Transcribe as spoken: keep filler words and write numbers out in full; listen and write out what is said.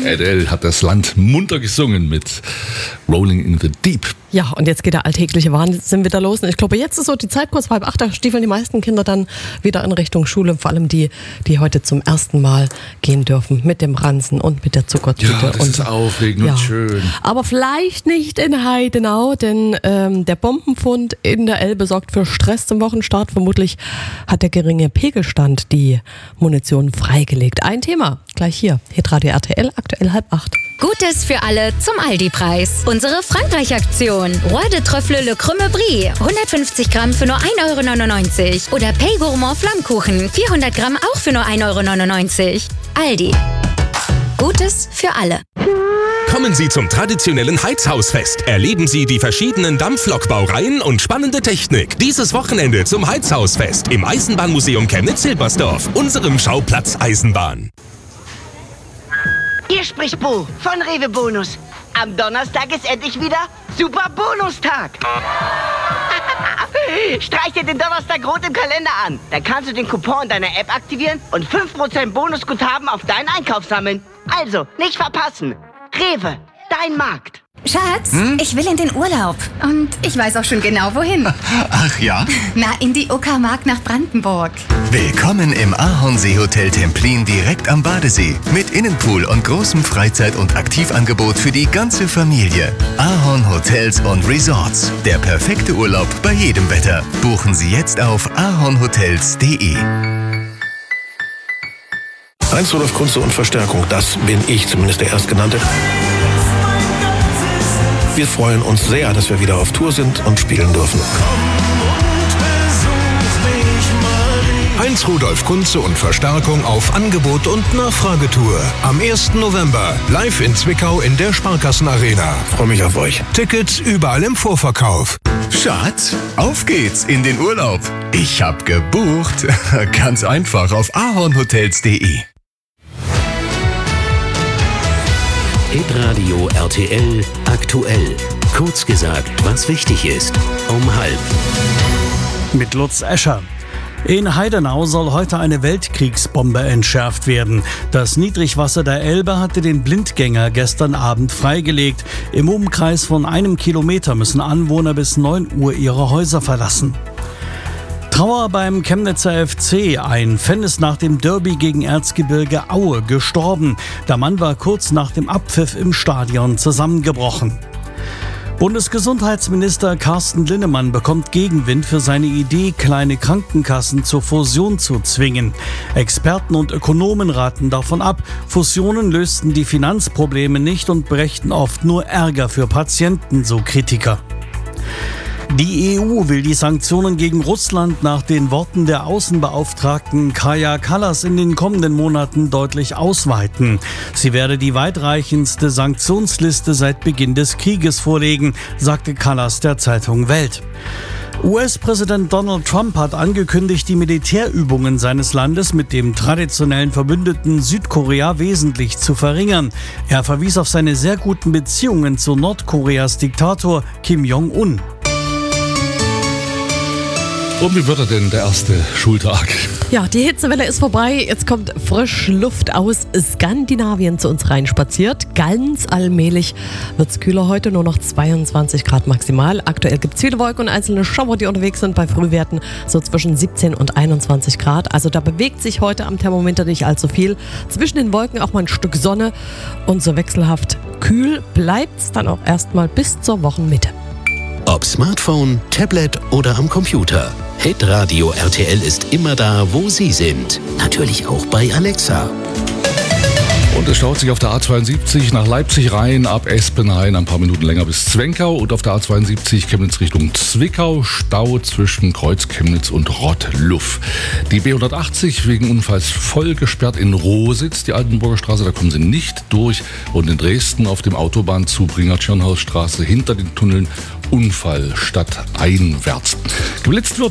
Adele hat das Land munter gesungen mit Rolling in the Deep. Ja, und jetzt geht der alltägliche Wahnsinn wieder los. Und ich glaube, jetzt ist so die Zeit, kurz vor halb acht, da stiefeln die meisten Kinder dann wieder in Richtung Schule. Vor allem die, die heute zum ersten Mal gehen dürfen mit dem Ranzen und mit der Zuckertüte. Ja, das und, ist aufregend ja. und schön. Aber vielleicht nicht in Heidenau, denn ähm, der Bombenfund in der Elbe sorgt für Stress zum Wochenstart. Vermutlich hat der geringe Pegelstand die Munition freigelegt. Ein Thema, gleich hier. Hitradio R T L, aktuell halb acht. Gutes für alle zum Aldi-Preis. Unsere Frankreich-Aktion. Roi de Trüffle Le Crème Brie. hundertfünfzig Gramm für nur ein Euro neunundneunzig. Oder Pay Gourmand Flammkuchen. vierhundert Gramm auch für nur ein Euro neunundneunzig. Aldi. Gutes für alle. Kommen Sie zum traditionellen Heizhausfest. Erleben Sie die verschiedenen Dampflokbaureihen und spannende Technik. Dieses Wochenende zum Heizhausfest im Eisenbahnmuseum Chemnitz-Silbersdorf, unserem Schauplatz Eisenbahn. Hier spricht Bo von Rewe Bonus. Am Donnerstag ist endlich wieder Super Bonustag. Streich dir den Donnerstag rot im Kalender an. Dann kannst du den Coupon in deiner App aktivieren und fünf Prozent Bonusguthaben auf deinen Einkauf sammeln. Also, nicht verpassen. Rewe, dein Markt. Schatz, hm? ich will in den Urlaub. Und ich weiß auch schon genau, wohin. Ach ja? Na, in die Uckermark nach Brandenburg. Willkommen im Ahornsee-Hotel Templin direkt am Badesee. Mit Innenpool und großem Freizeit- und Aktivangebot für die ganze Familie. Ahorn Hotels und Resorts. Der perfekte Urlaub bei jedem Wetter. Buchen Sie jetzt auf ahornhotels punkt de. Heinz Rudolf Kunze und Verstärkung, das bin ich, zumindest der Erstgenannte. Wir freuen uns sehr, dass wir wieder auf Tour sind und spielen dürfen. Heinz Rudolf Kunze und Verstärkung auf Angebot und Nachfragetour. Am ersten November live in Zwickau in der Sparkassenarena. Freue mich auf euch. Tickets überall im Vorverkauf. Schatz, auf geht's in den Urlaub. Ich hab gebucht. Ganz einfach auf ahornhotels punkt de. Hitradio R T L aktuell. Kurz gesagt, was wichtig ist. Um halb. Mit Lutz Escher. In Heidenau soll heute eine Weltkriegsbombe entschärft werden. Das Niedrigwasser der Elbe hatte den Blindgänger gestern Abend freigelegt. Im Umkreis von einem Kilometer müssen Anwohner bis neun Uhr ihre Häuser verlassen. Trauer beim Chemnitzer F C. Ein Fan ist nach dem Derby gegen Erzgebirge Aue gestorben. Der Mann war kurz nach dem Abpfiff im Stadion zusammengebrochen. Bundesgesundheitsminister Carsten Linnemann bekommt Gegenwind für seine Idee, kleine Krankenkassen zur Fusion zu zwingen. Experten und Ökonomen raten davon ab. Fusionen lösten die Finanzprobleme nicht und brächten oft nur Ärger für Patienten, so Kritiker. Die E U will die Sanktionen gegen Russland nach den Worten der Außenbeauftragten Kaja Kallas in den kommenden Monaten deutlich ausweiten. Sie werde die weitreichendste Sanktionsliste seit Beginn des Krieges vorlegen, sagte Kallas der Zeitung Welt. U S-Präsident Donald Trump hat angekündigt, die Militärübungen seines Landes mit dem traditionellen Verbündeten Südkorea wesentlich zu verringern. Er verwies auf seine sehr guten Beziehungen zu Nordkoreas Diktator Kim Jong-un. Und wie wird er denn der erste Schultag? Ja, die Hitzewelle ist vorbei. Jetzt kommt frische Luft aus Skandinavien zu uns reinspaziert. Ganz allmählich wird es kühler heute, nur noch zweiundzwanzig Grad maximal. Aktuell gibt es viele Wolken und einzelne Schauer, die unterwegs sind bei Frühwerten so zwischen siebzehn und einundzwanzig Grad. Also da bewegt sich heute am Thermometer nicht allzu viel. Zwischen den Wolken auch mal ein Stück Sonne und so wechselhaft kühl bleibt es dann auch erstmal bis zur Wochenmitte. Ob Smartphone, Tablet oder am Computer. Hitradio R T L ist immer da, wo Sie sind. Natürlich auch bei Alexa. Und es staut sich auf der A zweiundsiebzig nach Leipzig rein, ab Espenhain ein paar Minuten länger bis Zwenkau. Und auf der A zweiundsiebzig Chemnitz Richtung Zwickau, Stau zwischen Kreuz Chemnitz und Rottluff. Die B hundertachtzig wegen Unfalls voll gesperrt in Rositz, die Altenburger Straße, da kommen Sie nicht durch. Und in Dresden auf dem Autobahnzubringer Tschirnhausstraße hinter den Tunneln Unfall stadteinwärts. Geblitzt wird